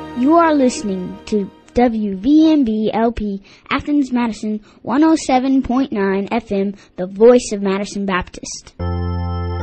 You are listening to WVMB LP Athens Madison 107.9 FM, the voice of Madison Baptist.